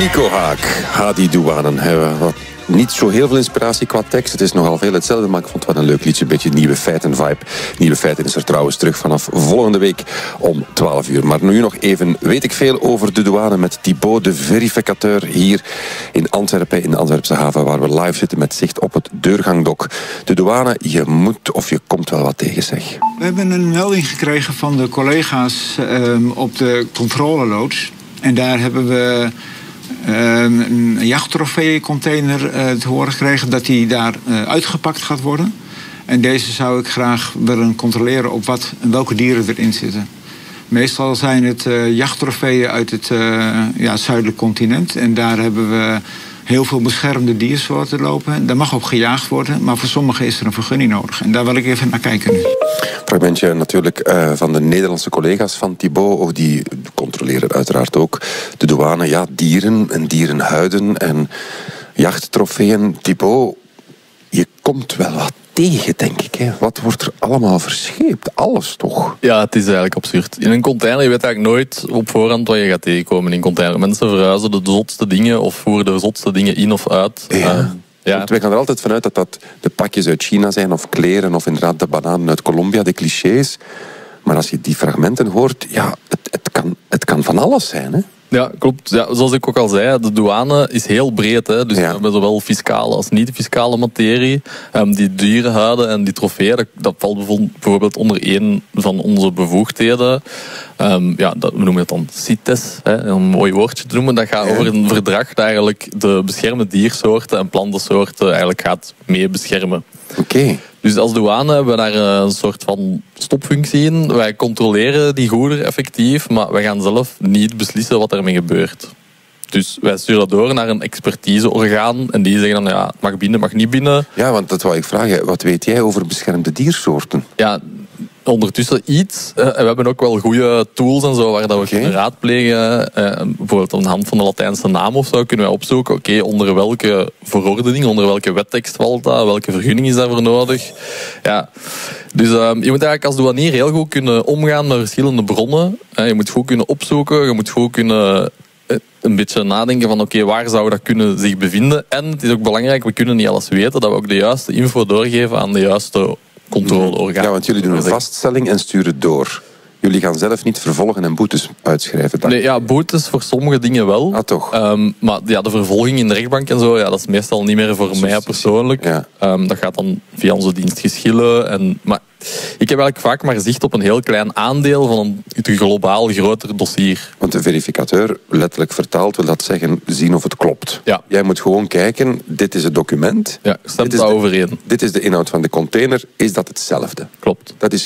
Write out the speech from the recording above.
Nico Haak, Hadi Douanen. Hij had niet zo heel veel inspiratie qua tekst. Het is nogal veel hetzelfde, maar ik vond het wel een leuk liedje. Een beetje Nieuwe Feiten-vibe. Nieuwe Feiten is er trouwens terug vanaf volgende week om 12 uur. Maar nu nog even weet ik veel over de douane met Thibaut, de verificateur, hier in Antwerpen, in de Antwerpse haven, waar we live zitten met zicht op het deurgangdok. De douane, je moet of je komt wel wat tegen, zeg. We hebben een melding gekregen van de collega's op de controleloods. En daar hebben we een jachttrofeecontainer te horen gekregen dat die daar uitgepakt gaat worden. En deze zou ik graag willen controleren op welke dieren erin zitten. Meestal zijn het jachttrofeeën uit het zuidelijk continent. En daar hebben we heel veel beschermde diersoorten lopen. Daar mag op gejaagd worden, maar voor sommigen is er een vergunning nodig. En daar wil ik even naar kijken nu. Fragmentje natuurlijk van de Nederlandse collega's van Thibaut. Ook die controleren uiteraard ook de douane. Ja, dieren en dierenhuiden en jachttrofeeën. Thibaut, je komt wel wat tegen, denk ik. Hè? Wat wordt er allemaal verscheept? Alles toch? Ja, het is eigenlijk absurd. In een container, je weet eigenlijk nooit op voorhand wat je gaat tegenkomen in een container. Mensen verhuizen de zotste dingen of voeren de zotste dingen in of uit. Ja. Want wij gaan er altijd vanuit dat dat de pakjes uit China zijn, of kleren, of inderdaad de bananen uit Colombia, de clichés. Maar als je die fragmenten hoort, ja, het kan van alles zijn, hè? Ja, klopt. Ja, zoals ik ook al zei, de douane is heel breed. Hè. Dus we hebben zowel fiscale als niet-fiscale materie. Die dierenhuiden en die trofeeën, dat valt bijvoorbeeld onder één van onze bevoegdheden. We noemen het dan CITES, hè, een mooi woordje te noemen. Dat gaat over een verdrag dat eigenlijk de beschermde diersoorten en plantensoorten eigenlijk gaat mee beschermen. Oké. Dus als douane hebben we daar een soort van stopfunctie in. Wij controleren die goederen effectief, maar wij gaan zelf niet beslissen wat ermee gebeurt. Dus wij sturen dat door naar een expertiseorgaan en die zeggen dan, ja, het mag binnen, mag niet binnen. Ja, want dat wou ik vragen. Wat weet jij over beschermde diersoorten? Ja, ondertussen iets. We hebben ook wel goede tools en zo waar dat we kunnen raadplegen. Bijvoorbeeld aan de hand van de Latijnse naam of zo kunnen wij opzoeken. Onder welke verordening, onder welke wettekst valt dat? Welke vergunning is daarvoor nodig? Ja. Dus je moet eigenlijk als douanier heel goed kunnen omgaan met verschillende bronnen. Je moet goed kunnen opzoeken. Je moet goed kunnen een beetje nadenken van waar zou dat kunnen zich bevinden. En het is ook belangrijk, we kunnen niet alles weten, dat we ook de juiste info doorgeven aan de juiste controleorgaan. Ja, want jullie doen een vaststelling en sturen het door. Jullie gaan zelf niet vervolgen en boetes uitschrijven. Nee, ja, boetes voor sommige dingen wel. Ah, toch? Maar ja, de vervolging in de rechtbank en zo, ja, dat is meestal niet meer voor mij persoonlijk. Ja. Dat gaat dan via onze dienst geschillen. Maar ik heb eigenlijk vaak maar zicht op een heel klein aandeel van een globaal groter dossier. Want de verificateur, letterlijk vertaald, wil dat zeggen zien of het klopt. Ja. Jij moet gewoon kijken, dit is het document. Ja, stemt daar overeen. Dit is de inhoud van de container. Is dat hetzelfde? Klopt. Dat is